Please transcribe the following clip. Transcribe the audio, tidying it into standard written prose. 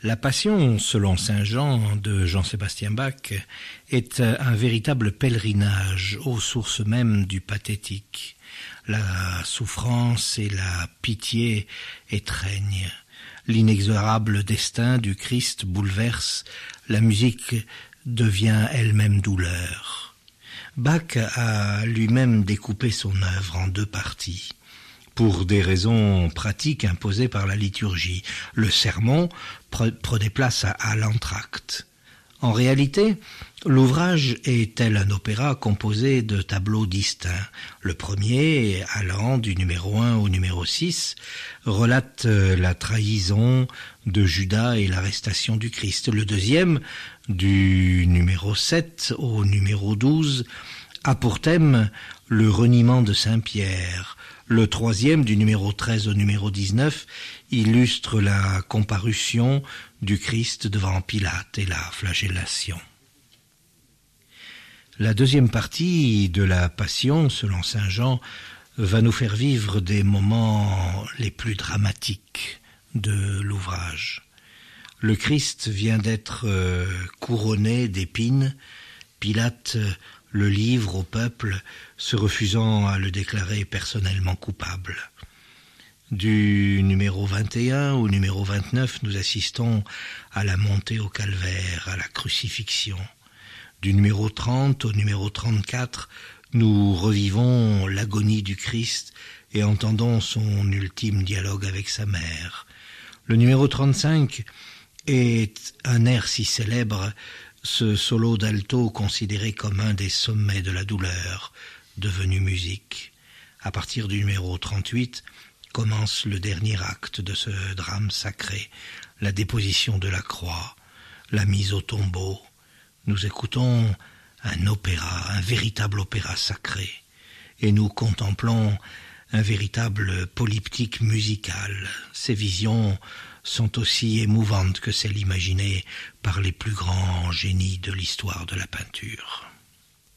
La Passion, selon saint Jean, de Jean-Sébastien Bach, est un véritable pèlerinage aux sources mêmes du pathétique. La souffrance et la pitié étreignent. L'inexorable destin du Christ bouleverse, la musique devient elle-même douleur. Bach a lui-même découpé son œuvre en 2 parties. Pour des raisons pratiques imposées par la liturgie, le sermon prenait place à l'entracte. En réalité, l'ouvrage est tel un opéra composé de tableaux distincts. Le premier, allant du numéro 1 au numéro 6, relate la trahison de Judas et l'arrestation du Christ. Le deuxième, du numéro 7 au numéro 12, a pour thème le reniement de Saint-Pierre. Le troisième, du numéro 13 au numéro 19, illustre la comparution du Christ devant Pilate et la flagellation. La deuxième partie de la Passion, selon saint Jean, va nous faire vivre des moments les plus dramatiques de l'ouvrage. Le Christ vient d'être couronné d'épines. Pilate le livre au peuple, se refusant à le déclarer personnellement coupable. Du numéro 21 au numéro 29, nous assistons à la montée au calvaire, à la crucifixion. Du numéro 30 au numéro 34, nous revivons l'agonie du Christ et entendons son ultime dialogue avec sa mère. Le numéro 35 est un air si célèbre, ce solo d'alto considéré comme un des sommets de la douleur, devenu musique. À partir du numéro 38, commence le dernier acte de ce drame sacré, la déposition de la croix, la mise au tombeau. Nous écoutons un opéra, un véritable opéra sacré, et nous contemplons un véritable polyptyque musical. Ces visions sont aussi émouvantes que celles imaginées par les plus grands génies de l'histoire de la peinture.